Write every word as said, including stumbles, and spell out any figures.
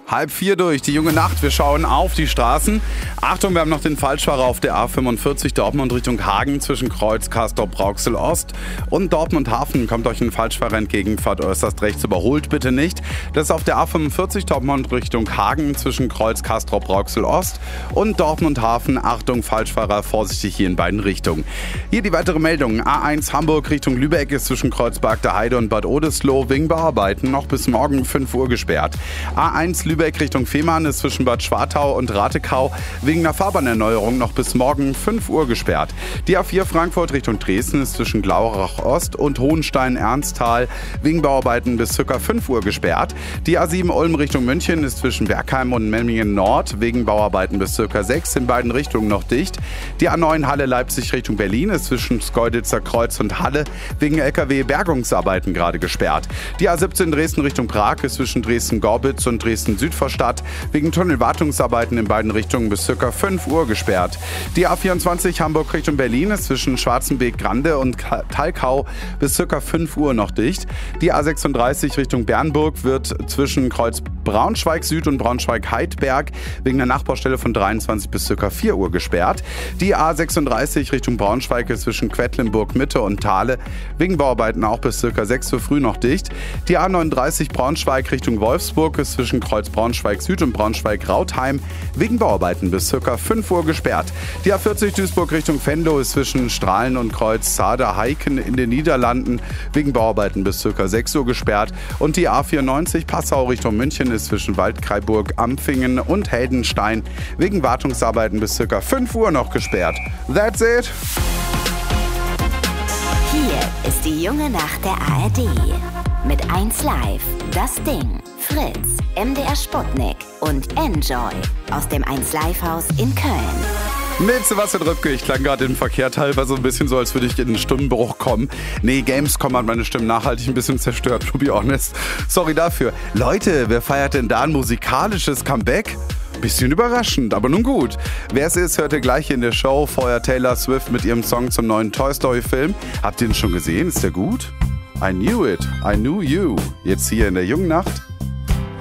Halb vier durch, die junge Nacht. Wir schauen auf die Straßen. Achtung, wir haben noch den Falschfahrer auf der A fünfundvierzig Dortmund Richtung Hagen zwischen Kreuz, Castorp, Rauxel Ost und Dortmund Hafen. Kommt euch ein Falschfahrer entgegen, fahrt äußerst rechts, überholt bitte nicht. Das ist auf der A fünfundvierzig Dortmund Richtung Hagen zwischen Kreuz, Castorp, Rauxel Ost und Dortmund Hafen. Achtung, Falschfahrer, vorsichtig hier in beiden Richtungen. Hier die weitere Meldung. A eins Hamburg Richtung Lübeck ist zwischen Kreuzberg der Heide und Bad Oldesloe wegen Bauarbeiten noch bis morgen fünf Uhr gesperrt. A eins Lübeck Richtung Fehmarn ist zwischen Bad Schwartau und Ratekau wegen einer Fahrbahnerneuerung noch bis morgen fünf Uhr gesperrt. Die A vier Frankfurt Richtung Dresden ist zwischen Glauerach Ost und Hohenstein-Ernsthal wegen Bauarbeiten bis ca. fünf Uhr gesperrt. Die A sieben Ulm Richtung München ist zwischen Bergheim und Memmingen Nord wegen Bauarbeiten bis ca. sechs in beiden Richtungen noch dicht. Die A neun Halle Leipzig Richtung Berlin ist zwischen Schkeuditzer Kreuz und Halle wegen L K W-Bergungsarbeiten gerade gesperrt. Die A siebzehn Dresden Richtung Prag ist zwischen Dresden-Gorbitz und Dresden-Süd vor Stadt wegen Tunnelwartungsarbeiten in beiden Richtungen bis ca. fünf Uhr gesperrt. Die A vierundzwanzig Hamburg Richtung Berlin ist zwischen Schwarzenbeek-Grande und Talkau bis ca. fünf Uhr noch dicht. Die A sechsunddreißig Richtung Bernburg wird zwischen Kreuz Braunschweig Süd und Braunschweig-Heidberg wegen der Nachbaustelle von dreiundzwanzig bis ca. vier Uhr gesperrt. Die A sechsunddreißig Richtung Braunschweig ist zwischen Quedlinburg Mitte und Thale wegen Bauarbeiten auch bis ca. sechs Uhr früh noch dicht. Die A neununddreißig Braunschweig Richtung Wolfsburg ist zwischen Kreuz Braunschweig Süd und Braunschweig-Rautheim wegen Bauarbeiten bis ca. fünf Uhr gesperrt. Die A vierzig Duisburg Richtung Venlo ist zwischen Strahlen und Kreuz Saar-Heiken in den Niederlanden wegen Bauarbeiten bis ca. sechs Uhr gesperrt. Und die A vierundneunzig Passau Richtung München ist zwischen Waldkraiburg, Ampfingen und Heldenstein wegen Wartungsarbeiten bis ca. fünf Uhr noch gesperrt. That's it! Hier ist die junge Nacht der A R D. Mit eins Live, das Ding, Fritz, M D R Sputnik und Enjoy aus dem eins Live Haus in Köln. Mit Sebastian Röpke, ich klang gerade im Verkehr teilweise ein bisschen so, als würde ich in einen Stimmenbruch kommen. Nee, Gamescom hat meine Stimme nachhaltig ein bisschen zerstört, to be honest. Sorry dafür. Leute, wer feiert denn da ein musikalisches Comeback? Bisschen überraschend, aber nun gut. Wer es ist, hört ihr gleich in der Show. Vorher Taylor Swift mit ihrem Song zum neuen Toy Story Film. Habt ihr ihn schon gesehen? Ist der gut? I knew it. I knew you. Jetzt hier in der jungen Nacht.